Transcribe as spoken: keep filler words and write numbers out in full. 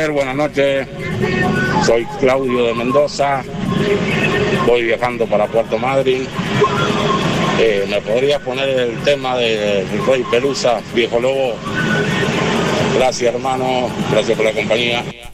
Javier, buenas noches. Soy Claudio de Mendoza. Voy viajando para Puerto Madryn. Eh, ¿Me podrías poner el tema de Rey Pelusa, Viejo Lobo? Gracias, hermano. Gracias por la compañía.